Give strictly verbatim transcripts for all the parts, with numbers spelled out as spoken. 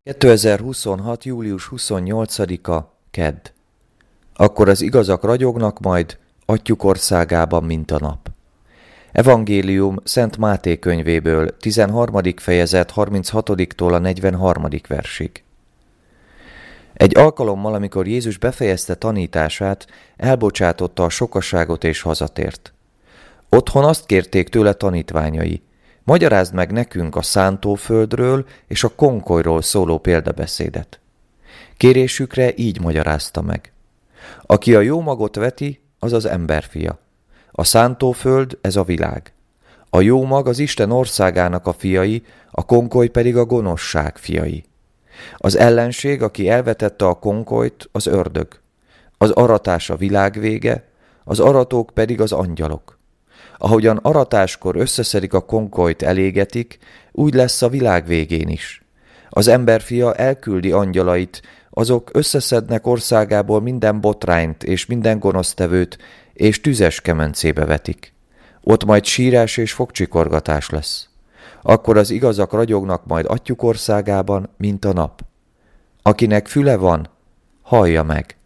kétezer-huszonhat. július huszonnyolcadika. Kedd. Akkor az igazak ragyognak majd Atyjuk országában, mint a nap. Evangélium Szent Máté könyvéből, tizenharmadik fejezet harminchatodiktól a negyvenharmadik versig. Egy alkalommal, amikor Jézus befejezte tanítását, elbocsátotta a sokaságot és hazatért. Otthon azt kérték tőle tanítványai: magyarázd meg nekünk a szántóföldről és a konkolyról szóló példabeszédet. Kérésükre így magyarázta meg: aki a jó magot veti, az az emberfia. A szántóföld, ez a világ. A jó mag az Isten országának a fiai, a konkoly pedig a gonoszság fiai. Az ellenség, aki elvetette a konkolyt, az ördög. Az aratás a világ vége, az aratók pedig az angyalok. Ahogyan aratáskor összeszedik a konkolyt, elégetik, úgy lesz a világ végén is. Az emberfia elküldi angyalait, azok összeszednek országából minden botrányt és minden gonosztevőt, és tüzes kemencébe vetik. Ott majd sírás és fogcsikorgatás lesz. Akkor az igazak ragyognak majd Atyjuk országában, mint a nap. Akinek füle van, hallja meg.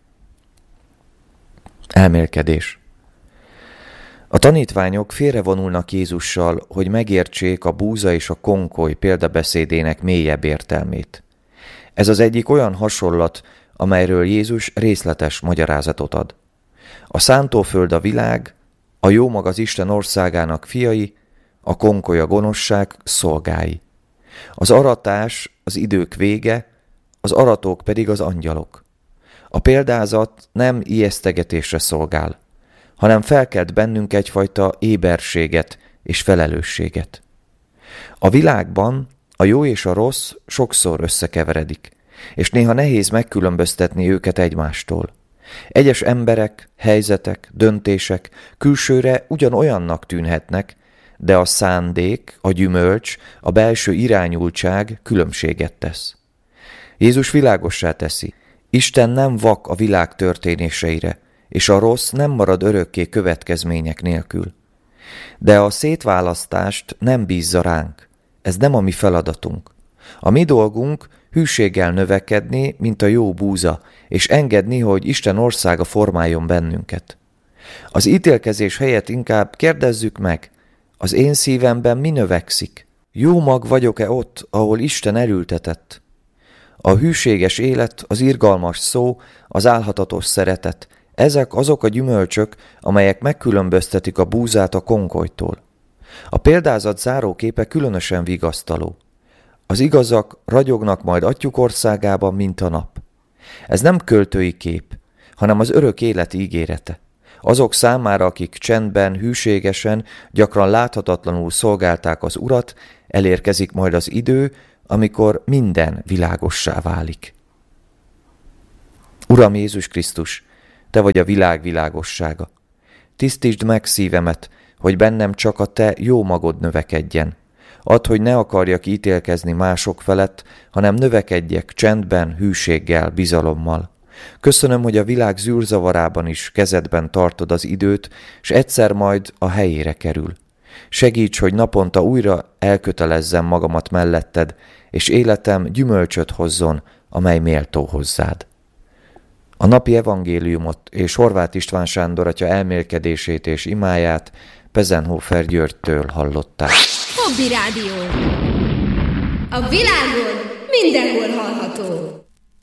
Elmélkedés. A tanítványok félrevonulnak Jézussal, hogy megértsék a búza és a konkoly példabeszédének mélyebb értelmét. Ez az egyik olyan hasonlat, amelyről Jézus részletes magyarázatot ad. A szántóföld a világ, a jó mag az Isten országának fiai, a konkoly a gonoszság szolgái. Az aratás az idők vége, az aratók pedig az angyalok. A példázat nem ijesztegetésre szolgál, hanem felkelt bennünk egyfajta éberséget és felelősséget. A világban a jó és a rossz sokszor összekeveredik, és néha nehéz megkülönböztetni őket egymástól. Egyes emberek, helyzetek, döntések külsőre ugyanolyannak tűnhetnek, de a szándék, a gyümölcs, a belső irányultság különbséget tesz. Jézus világossá teszi: Isten nem vak a világ történéseire, és a rossz nem marad örökké következmények nélkül. De a szétválasztást nem bízza ránk. Ez nem a mi feladatunk. A mi dolgunk hűséggel növekedni, mint a jó búza, és engedni, hogy Isten országa formáljon bennünket. Az ítélkezés helyett inkább kérdezzük meg: az én szívemben mi növekszik? Jó mag vagyok-e ott, ahol Isten elültetett? A hűséges élet, az irgalmas szó, az álhatatos szeretet, ezek azok a gyümölcsök, amelyek megkülönböztetik a búzát a konkolytól. A példázat záróképe különösen vigasztaló. Az igazak ragyognak majd Atyjuk országában, mint a nap. Ez nem költői kép, hanem az örök élet ígérete. Azok számára, akik csendben, hűségesen, gyakran láthatatlanul szolgálták az Urat, elérkezik majd az idő, amikor minden világossá válik. Uram Jézus Krisztus, Te vagy a világ világossága. Tisztítsd meg szívemet, hogy bennem csak a Te jó magod növekedjen. Add, hogy ne akarjak ítélkezni mások felett, hanem növekedjek csendben, hűséggel, bizalommal. Köszönöm, hogy a világ zűrzavarában is kezedben tartod az időt, s egyszer majd a helyére kerül. Segíts, hogy naponta újra elkötelezzem magamat melletted, és életem gyümölcsöt hozzon, amely méltó hozzád. A napi evangéliumot és Horváth István Sándor atya elmélkedését és imáját Pezenhofer Györgytől hallották. Hobby Rádió. A világon mindenhol hallható.